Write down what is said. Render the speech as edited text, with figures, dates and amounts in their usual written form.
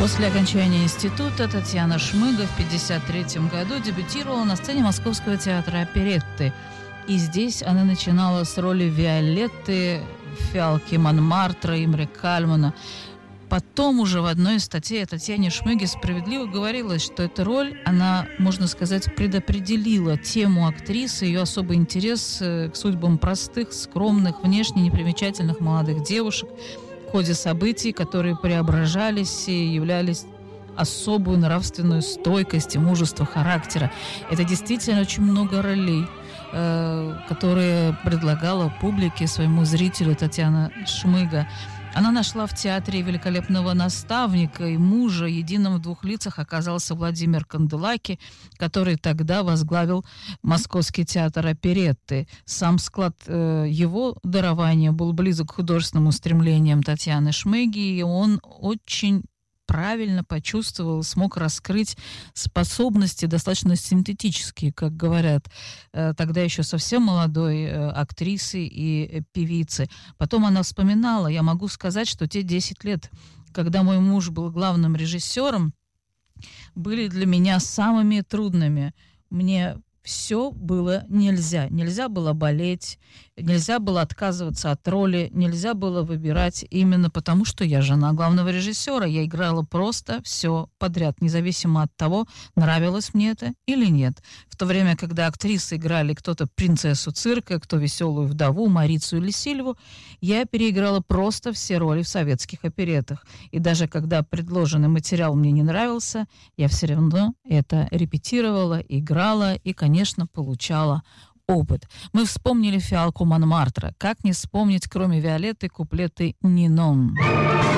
После окончания института Татьяна Шмыга в 1953 году дебютировала на сцене Московского театра оперетты. И здесь она начинала с роли Виолетты в «Фиалке Монмартра» Имре Кальмана. Потом уже в одной из статей о Татьяне Шмыге справедливо говорилось, что эта роль, она, можно сказать, предопределила тему актрисы, ее особый интерес к судьбам простых, скромных, внешне непримечательных молодых девушек в ходе событий, которые преображались и являлись особую нравственную стойкость и мужество характера. Это действительно очень много ролей, которые предлагала публике, своему зрителю Татьяна Шмыга. Она нашла в театре великолепного наставника и мужа. Единым в двух лицах оказался Владимир Канделаки, который тогда возглавил Московский театр оперетты. Сам склад его дарования был близок к художественным устремлениям Татьяны Шмыги, и он очень правильно почувствовал, смог раскрыть способности достаточно синтетические, как говорят, тогда еще совсем молодой актрисы и певицы. Потом она вспоминала, я могу сказать, что те 10 лет, когда мой муж был главным режиссером, были для меня самыми трудными. Мне все было нельзя. Нельзя было болеть, нельзя было отказываться от роли, нельзя было выбирать именно потому, что я жена главного режиссера. Я играла просто все подряд, независимо от того, нравилось мне это или нет. В то время, когда актрисы играли кто-то принцессу цирка, кто веселую вдову, Марицу или Сильву, я переиграла просто все роли в советских опереттах. И даже когда предложенный материал мне не нравился, я все равно это репетировала, играла и, конечно, получала опыт. Мы вспомнили «Фиалку Монмартра». Как не вспомнить, кроме Виолетты, куплеты «Нинон».